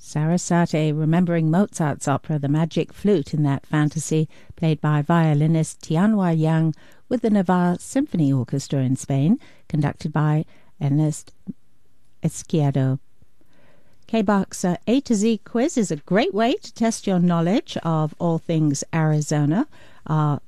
Sarasate, remembering Mozart's opera The Magic Flute in that fantasy, played by violinist Tianhua Yang with the Navarre Symphony Orchestra in Spain, conducted by Ernest Izquierdo. K-Box A to Z quiz is a great way to test your knowledge of all things Arizona. Our